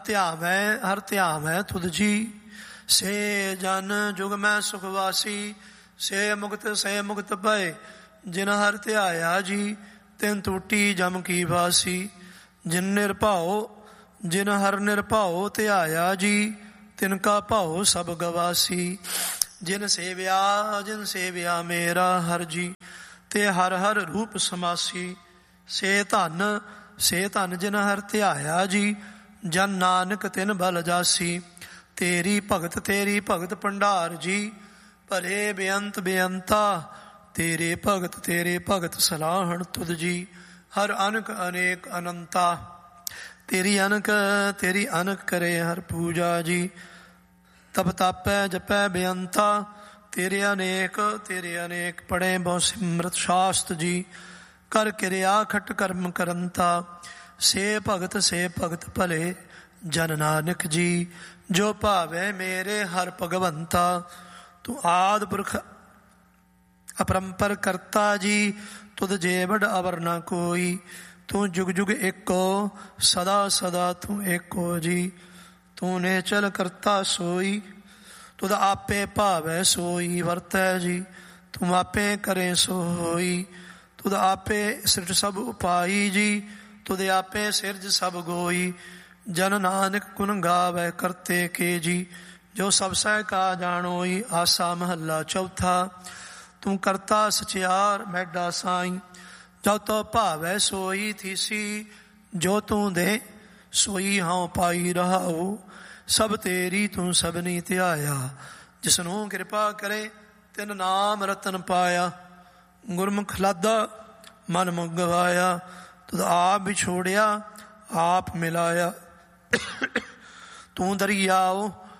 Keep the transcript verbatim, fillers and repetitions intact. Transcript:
ਧਿਆਵੈ ਹਰ ਧਿਆਵੈ ਤੁਧ ਜੀ, ਸੇ ਜਨ ਜੁਗ ਮੈਂ ਸੁਖ ਵਾਸੀ। ਸੇ ਮੁਕਤ ਸੇ ਮੁਕਤ ਭਏ, ਜਿਨ ਹਰ ਧਿਆਇਆ ਜੀ, ਤਿਨ ਟੂਟੀ ਜਮ ਕੀ ਵਾਸੀ। ਜਿਨ ਨਿਰਭਉ ਜਿਨ ਹਰ ਨਿਰਭਉ ਧਿਆਇਆ ਜੀ, ਤਿਨ ਕਾ ਭਉ ਸਭ ਗਵਾਸੀ। ਜਿਨ ਸੇਵਿਆ ਜਿਨ ਸੇਵਿਆ ਮੇਰਾ ਹਰ ਜੀ, ਤੇ ਹਰ ਹਰ ਰੂਪ ਸਮਾਸੀ। ਸੇ ਧਨ ਸੇ ਧਨ ਜਿਨ ਹਰ ਧਿਆਇਆ ਜੀ, ਜਨ ਨਾਨਕ ਤਿਨ ਬਲ ਜਾਸੀ। ਤੇਰੀ ਭਗਤ ਤੇਰੀ ਭਗਤ ਭੰਡਾਰ ਜੀ, ਭਰੇ ਬੇਅੰਤ ਬੇਅੰਤਾ। ਤੇਰੇ ਭਗਤ ਤੇਰੇ ਭਗਤ ਸਲਾਹਣ ਤੁਧ ਜੀ, ਹਰ ਅਨਕ ਅਨੇਕ ਅਨੰਤਾ। ਤੇਰੀ ਅਨਕ ਤੇਰੀ ਅਨਕ ਕਰੇ ਹਰ ਪੂਜਾ ਜੀ, ਤਪ ਤਾਪੈ ਜਪੈ ਬੇਅੰਤਾ। ਤੇਰੇ ਅਨੇਕ ਤੇਰੇ ਅਨੇਕ ਪੜ੍ਹੇ ਬਹੁ ਸਿਮਰਤ ਸ਼ਾਸਤ ਜੀ, ਕਰ ਕਿਰਿਆ ਖਟ ਕਰਮ ਕਰੰਤਾ। ਸੇ ਭਗਤ ਸੇ ਭਗਤ ਭਲੇ ਜਨ ਨਾਨਕ ਜੀ, ਜੋ ਭਾਵੈ ਮੇਰੇ ਹਰ ਭਗਵੰਤਾ। ਤੂੰ ਆਦਿ ਪੁਰਖ ਅਪਰੰਪਰ ਕਰਤਾ ਜੀ, ਤੁਧ ਜੇਵੜ ਅਵਰ ਨਾ ਕੋਈ। ਤੂੰ ਜੁਗ ਜੁਗ ਏਕੋ ਸਦਾ ਸਦਾ ਤੂੰ ਏਕੋ ਜੀ। ਤੂੰ ਨੇਚਲ ਕਰਤਾ ਸੋਈ, ਤੁਧ ਆਪੇ ਭਾਵੈ ਸੋਈ ਵਰਤੈ ਜੀ। ਤੂੰ ਆਪੇ ਕਰੇ ਸੋ ਹੋਈ, ਤੁਧ ਆਪੇ ਸਿਰਜ ਸਭ ਉਪਾਈ ਜੀ। ਤੁਧ ਆਪੇ ਸਿਰਜ ਸਭ ਗੋਈ, ਜਨ ਨਾਨਕ ਗੁਣ ਗਾਵੈ ਕਰਤੇ ਕੇ ਜੀ। ਜੋ ਸਭ ਸਹਿ ਕਾ ਜਾਣੋਈ, ਆਸਾ ਮਹੱਲਾ ਚੌਥਾ। ਤੂੰ ਕਰਤਾ ਸਚਿਆਰ ਮੈਡਾ ਸਾਈ, ਜੋ ਤੋ ਭਾਵੈ ਸੋਈ ਥੀਸੀ। ਜੋ ਤੂੰ ਦੇ ਸੋਈ ਹਉ ਪਾਈ ਰਹਾਉ, ਸਭ ਤੇਰੀ ਤੂੰ ਸਭਨੀ ਧਿਆਇਆ। ਜਿਸਨੂੰ ਕਿਰਪਾ ਕਰੇ ਤਿਨ ਨਾਮ ਰਤਨ ਪਾਇਆ, ਗੁਰਮੁਖ ਲਾਦਾ ਮਨ ਮੁਖ ਗਵਾਇਆ। ਤੁਧ ਆਪ ਵਿਛੋੜਿਆ ਆਪ ਮਿਲਾਇਆ, ਤੂੰ ਦਰਿਆਓ